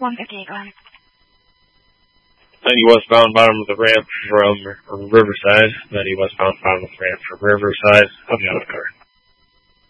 158, go ahead. 90 westbound, bottom of the ramp from Riverside. 90 westbound, bottom of the ramp from Riverside. I'll be out of the car.